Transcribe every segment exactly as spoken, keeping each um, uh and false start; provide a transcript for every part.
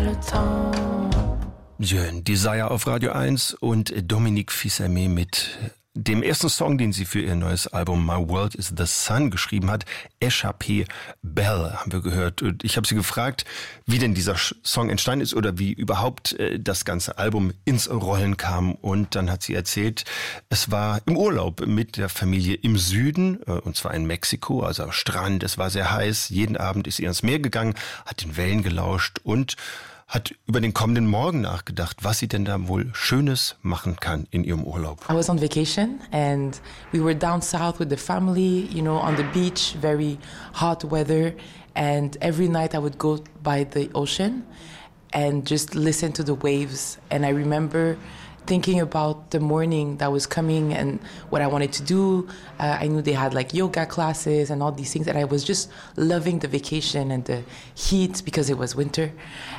of tone. Jeune Desire auf Radio eins und Dominique Fils-Aimé mit dem ersten Song, den sie für ihr neues Album My World is the Sun geschrieben hat, Échappée Belle, haben wir gehört. Und ich habe sie gefragt, wie denn dieser Song entstanden ist oder wie überhaupt äh, das ganze Album ins Rollen kam. Und dann hat sie erzählt, es war im Urlaub mit der Familie im Süden, äh, und zwar in Mexiko, also am Strand. Es war sehr heiß. Jeden Abend ist sie ans Meer gegangen, hat den Wellen gelauscht und hat über den kommenden Morgen nachgedacht, was sie denn da wohl Schönes machen kann in ihrem Urlaub. I was on vacation and we were down south with the family, you know, on the beach, very hot weather. And every night I would go by the ocean and just listen to the waves. And I remember thinking about the morning that was coming and what I wanted to do. Uh, I knew they had like yoga classes and all these things, and I was just loving the vacation and the heat because it was winter.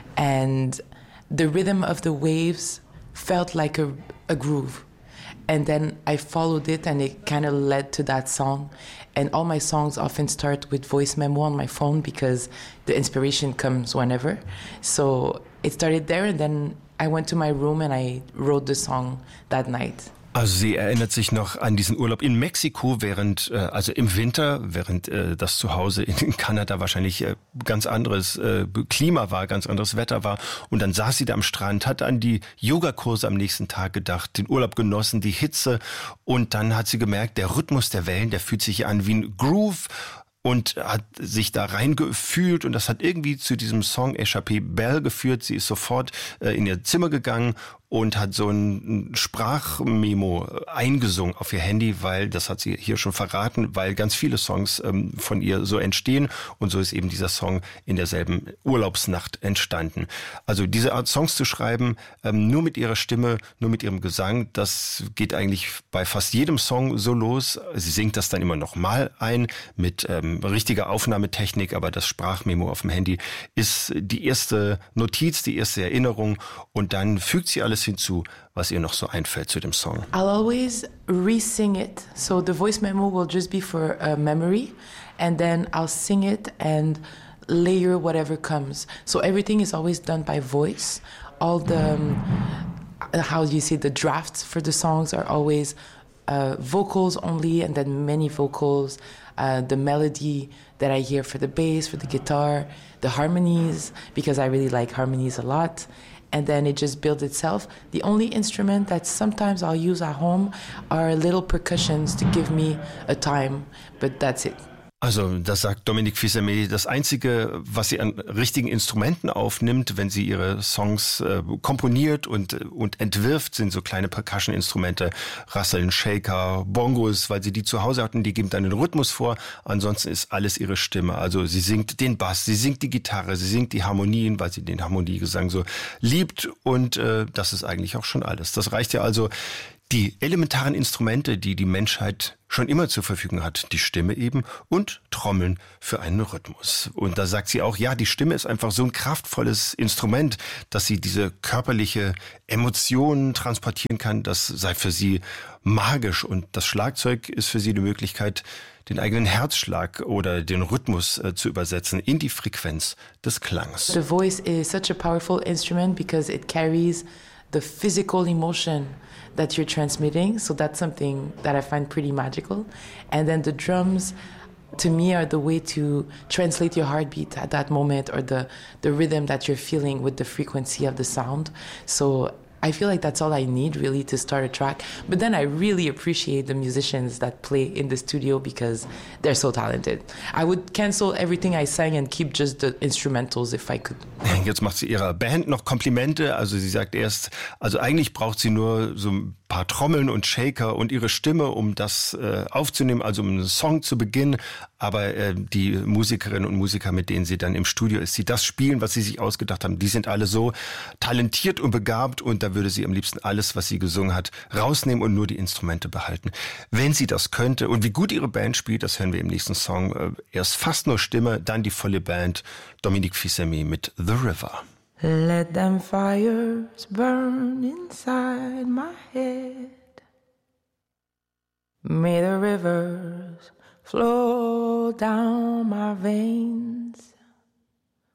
And the rhythm of the waves felt like a, a groove. And then I followed it and it kind of led to that song. And all my songs often start with voice memo on my phone because the inspiration comes whenever. So it started there and then I went to my room and I wrote the song that night. Also sie erinnert sich noch an diesen Urlaub in Mexiko, während, äh, also im Winter, während äh, das Zuhause in Kanada wahrscheinlich äh, ganz anderes äh, Klima war, ganz anderes Wetter war. Und dann saß sie da am Strand, hat an die Yogakurse am nächsten Tag gedacht, den Urlaub genossen, die Hitze. Und dann hat sie gemerkt, der Rhythmus der Wellen, der fühlt sich an wie ein Groove. Und hat sich da reingefühlt und das hat irgendwie zu diesem Song Échappée Belle geführt. Sie ist sofort äh, in ihr Zimmer gegangen und hat so ein Sprachmemo eingesungen auf ihr Handy, weil, das hat sie hier schon verraten, weil ganz viele Songs ähm, von ihr so entstehen und so ist eben dieser Song in derselben Urlaubsnacht entstanden. Also diese Art Songs zu schreiben, ähm, nur mit ihrer Stimme, nur mit ihrem Gesang, das geht eigentlich bei fast jedem Song so los. Sie singt das dann immer noch mal ein mit ähm, richtiger Aufnahmetechnik, aber das Sprachmemo auf dem Handy ist die erste Notiz, die erste Erinnerung und dann fügt sie alles hinzu, was ihr noch so einfällt zu dem Song. I'll always re-sing it. So the voice memo will just be for a memory and then I'll sing it and layer whatever comes. So everything is always done by voice. All the, um, how do you say, the drafts for the songs are always uh, vocals only and then many vocals. Uh, the melody that I hear for the bass, for the guitar, the harmonies, because I really like harmonies a lot. And then it just builds itself. The only instrument that sometimes I'll use at home are little percussions to give me a time, but that's it. Also das sagt Dominique Fils-Aimé, das Einzige, was sie an richtigen Instrumenten aufnimmt, wenn sie ihre Songs äh, komponiert und, und entwirft, sind so kleine Percussion-Instrumente, Rasseln, Shaker, Bongos, weil sie die zu Hause hatten, die geben dann den Rhythmus vor. Ansonsten ist alles ihre Stimme. Also sie singt den Bass, sie singt die Gitarre, sie singt die Harmonien, weil sie den Harmoniegesang so liebt und äh, das ist eigentlich auch schon alles. Das reicht ja also. Die elementaren Instrumente, die die Menschheit schon immer zur Verfügung hat, die Stimme eben und Trommeln für einen Rhythmus. Und da sagt sie auch, ja, die Stimme ist einfach so ein kraftvolles Instrument, dass sie diese körperliche Emotion transportieren kann. Das sei für sie magisch und das Schlagzeug ist für sie die Möglichkeit, den eigenen Herzschlag oder den Rhythmus äh, zu übersetzen in die Frequenz des Klangs. The voice is such a powerful instrument because it carries the physical emotion that you're transmitting. So that's something that I find pretty magical. And then the drums, to me, are the way to translate your heartbeat at that moment or the, the rhythm that you're feeling with the frequency of the sound. So I feel like that's all I need really to start a track. But then I really appreciate the musicians that play in the studio because they're so talented. I would cancel everything I sang and keep just the instrumentals if I could. Jetzt macht sie ihrer Band noch Komplimente. Also sie sagt erst, also eigentlich braucht sie nur so ein paar Trommeln und Shaker und ihre Stimme, um das äh, aufzunehmen, also um einen Song zu beginnen. Aber äh, die Musikerinnen und Musiker, mit denen sie dann im Studio ist, die das spielen, was sie sich ausgedacht haben, die sind alle so talentiert und begabt und da würde sie am liebsten alles, was sie gesungen hat, rausnehmen und nur die Instrumente behalten. Wenn sie das könnte und wie gut ihre Band spielt, das hören wir im nächsten Song. Äh, erst fast nur Stimme, dann die volle Band. Dominique Fils-Aimé mit The River. Let them fires burn inside my head. May the rivers flow down my veins.